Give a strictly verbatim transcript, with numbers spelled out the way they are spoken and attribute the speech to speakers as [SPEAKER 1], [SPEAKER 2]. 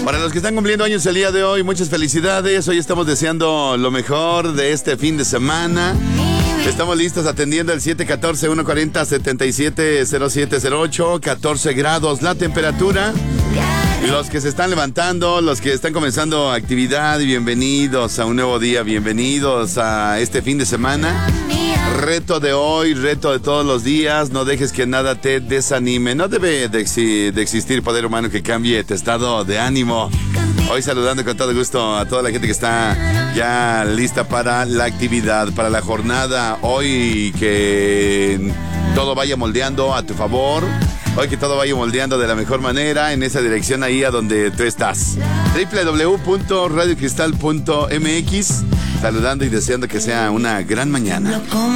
[SPEAKER 1] Para los que están cumpliendo años el día de hoy, muchas felicidades. Hoy estamos deseando lo mejor de este fin de semana. Estamos listos atendiendo el siete uno cuatro, uno cuatro cero, siete siete cero siete cero ocho, catorce grados la temperatura. Los que se están levantando, los que están comenzando actividad, bienvenidos a un nuevo día, bienvenidos a este fin de semana. Reto de hoy, reto de todos los días, no dejes que nada te desanime. No debe de, exi- de existir poder humano que cambie tu estado de ánimo. Hoy saludando con todo gusto a toda la gente que está ya lista para la actividad, para la jornada. Hoy que todo vaya moldeando a tu favor. Hoy que todo vaya moldeando de la mejor manera en esa dirección ahí a donde tú estás. doble u doble u doble u punto radio cristal punto m x. Saludando y deseando que sea una gran mañana.